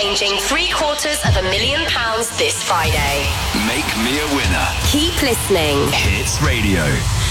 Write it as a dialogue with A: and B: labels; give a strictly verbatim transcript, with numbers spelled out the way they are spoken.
A: exchanging three quarters of a million pounds this Friday.
B: Make me a winner.
A: Keep listening.
B: Hits Radio.